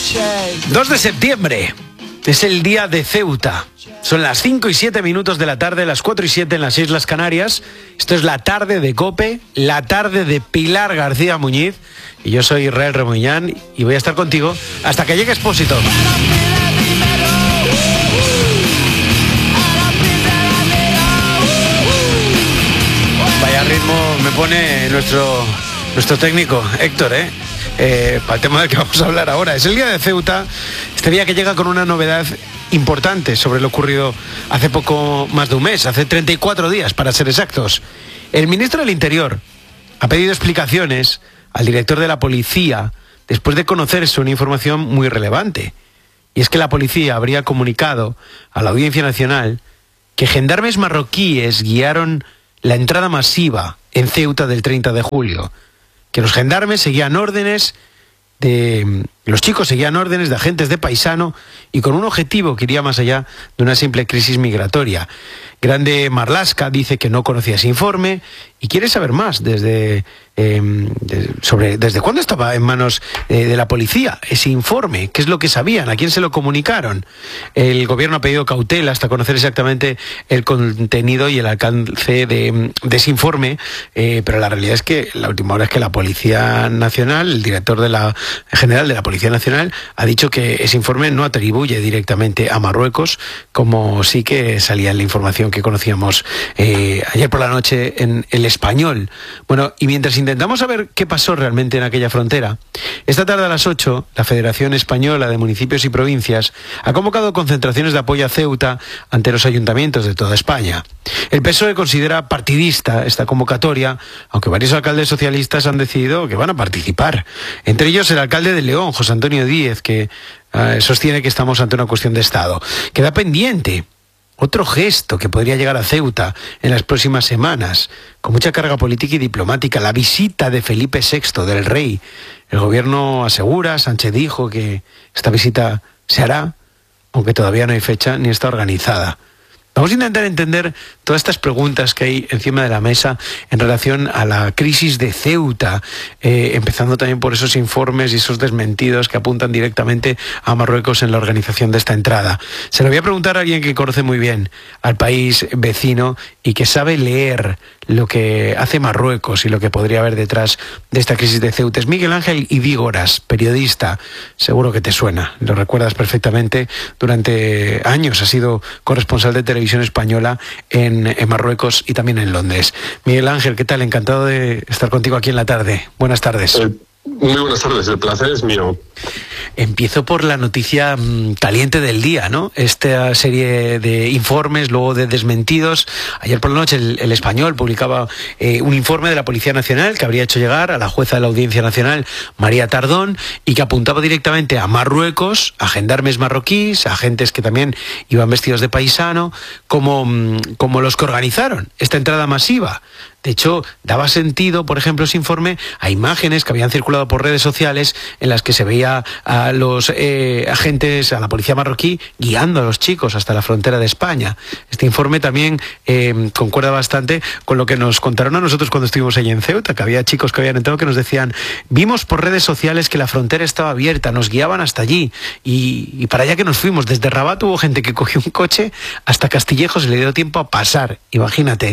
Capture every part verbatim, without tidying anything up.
dos de septiembre. Es el día de Ceuta. Son las cinco y siete minutos de la tarde, las cuatro y siete en las Islas Canarias. Esto es la tarde de COPE, la tarde de Pilar García Muñiz. Y yo soy Israel Remuñán y voy a estar contigo hasta que llegue Expósito. Vaya ritmo me pone nuestro, nuestro técnico, Héctor, ¿eh? Eh, para el tema del que vamos a hablar ahora. Es el día de Ceuta, este día que llega con una novedad importante sobre lo ocurrido hace poco más de un mes, hace treinta y cuatro días para ser exactos. El ministro del Interior ha pedido explicaciones al director de la policía después de conocerse una información muy relevante. Y es que la policía habría comunicado a la Audiencia Nacional que gendarmes marroquíes guiaron la entrada masiva en Ceuta del treinta de julio. Que los gendarmes seguían órdenes de... Los chicos seguían órdenes de agentes de paisano y con un objetivo que iría más allá de una simple crisis migratoria. Grande Marlaska dice que no conocía ese informe y quiere saber más desde eh, de, sobre desde cuándo estaba en manos eh, de la policía ese informe, qué es lo que sabían, a quién se lo comunicaron. El gobierno ha pedido cautela hasta conocer exactamente el contenido y el alcance de, de ese informe, eh, pero la realidad es que la última hora es que la Policía Nacional, el director de la general de la Policía Nacional, ha dicho que ese informe no atribuye directamente a Marruecos, como sí que salía en la información que conocíamos eh, ayer por la noche en El Español. Bueno, y mientras intentamos saber qué pasó realmente en aquella frontera, esta tarde a las ocho, la Federación Española de Municipios y Provincias ha convocado concentraciones de apoyo a Ceuta ante los ayuntamientos de toda España. El P S O E considera partidista esta convocatoria, aunque varios alcaldes socialistas han decidido que van a participar. Entre ellos el alcalde de León, José Antonio Díez, que eh, sostiene que estamos ante una cuestión de Estado. Queda pendiente otro gesto que podría llegar a Ceuta en las próximas semanas, con mucha carga política y diplomática, la visita de Felipe sexto, del rey. El gobierno asegura, Sánchez dijo que esta visita se hará, aunque todavía no hay fecha ni está organizada. Vamos a intentar entender todas estas preguntas que hay encima de la mesa en relación a la crisis de Ceuta, eh, empezando también por esos informes y esos desmentidos que apuntan directamente a Marruecos en la organización de esta entrada. Se lo voy a preguntar a alguien que conoce muy bien al país vecino y que sabe leer lo que hace Marruecos y lo que podría haber detrás de esta crisis de Ceuta. Es Miguel Ángel Ibígoras, periodista. Seguro que te suena, lo recuerdas perfectamente. Durante años ha sido corresponsal de televisión española en, en Marruecos y también en Londres. Miguel Ángel, ¿qué tal? Encantado de estar contigo aquí en la tarde. Buenas tardes. Eh, muy buenas tardes, el placer es mío. Empiezo por la noticia mmm, caliente del día, ¿no? Esta serie de informes, luego de desmentidos. Ayer por la noche el, el Español publicaba eh, un informe de la Policía Nacional que habría hecho llegar a la jueza de la Audiencia Nacional, María Tardón, y que apuntaba directamente a Marruecos, a gendarmes marroquíes, a agentes que también iban vestidos de paisano, como, como los que organizaron esta entrada masiva. De hecho, daba sentido, por ejemplo, ese informe a imágenes que habían circulado por redes sociales en las que se veía a los eh, agentes, a la policía marroquí, guiando a los chicos hasta la frontera de España. Este informe también eh, concuerda bastante con lo que nos contaron a nosotros cuando estuvimos allí en Ceuta, que había chicos que habían entrado que nos decían: vimos por redes sociales que la frontera estaba abierta, nos guiaban hasta allí, y, y para allá que nos fuimos. Desde Rabat hubo gente que cogió un coche hasta Castillejos y le dio tiempo a pasar, imagínate.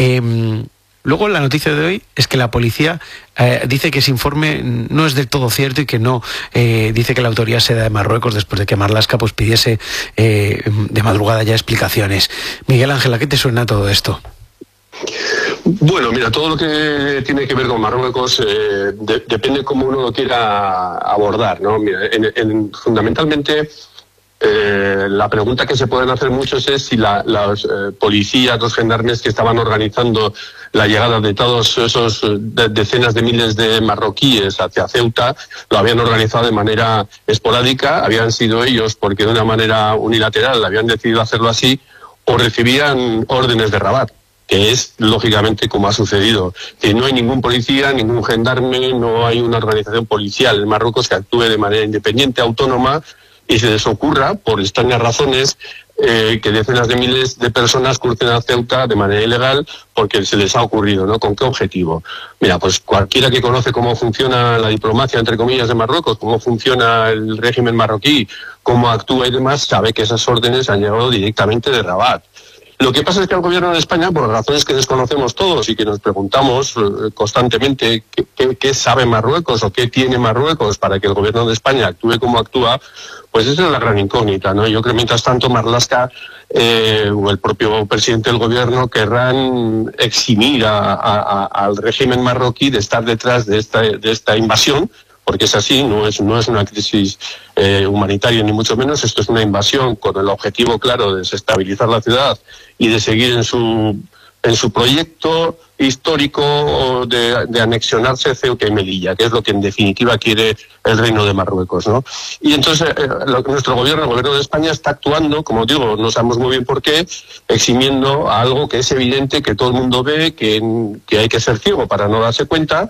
Eh, Luego la noticia de hoy es que la policía eh, dice que ese informe no es del todo cierto y que no eh, dice que la autoría sea de Marruecos, después de que Marlaska pues pidiese eh, de madrugada ya explicaciones. Miguel Ángel, ¿a qué te suena todo esto? Bueno, mira, todo lo que tiene que ver con Marruecos eh, de, depende cómo uno lo quiera abordar, ¿no? Mira, en, en, fundamentalmente Eh, la pregunta que se pueden hacer muchos es si la, los eh, policías, los gendarmes que estaban organizando la llegada de todos esos de, decenas de miles de marroquíes hacia Ceuta lo habían organizado de manera esporádica, habían sido ellos porque de una manera unilateral habían decidido hacerlo así, o recibían órdenes de Rabat, que es lógicamente como ha sucedido, que no hay ningún policía, ningún gendarme, no hay una organización policial en Marruecos que actúe de manera independiente, autónoma, y se les ocurra, por extrañas razones, eh, que decenas de miles de personas crucen a Ceuta de manera ilegal porque se les ha ocurrido, ¿no? ¿Con qué objetivo? Mira, pues cualquiera que conoce cómo funciona la diplomacia, entre comillas, de Marruecos, cómo funciona el régimen marroquí, cómo actúa y demás, sabe que esas órdenes han llegado directamente de Rabat. Lo que pasa es que el gobierno de España, por razones que desconocemos todos y que nos preguntamos eh, constantemente qué, qué, qué sabe Marruecos o qué tiene Marruecos para que el gobierno de España actúe como actúa, pues esa es la gran incógnita, ¿no? Yo creo que mientras tanto Marlaska eh, o el propio presidente del gobierno querrán eximir a, a, a, al régimen marroquí de estar detrás de esta, de esta invasión, porque es así, no es, no es una crisis eh, humanitaria ni mucho menos, esto es una invasión con el objetivo claro de desestabilizar la ciudad y de seguir en su, en su proyecto histórico de, de anexionarse Ceuta y Melilla, que es lo que en definitiva quiere el Reino de Marruecos, ¿no? Y entonces eh, lo, nuestro gobierno, el gobierno de España, está actuando, como digo, no sabemos muy bien por qué, eximiendo a algo que es evidente, que todo el mundo ve, que, que hay que ser ciego para no darse cuenta,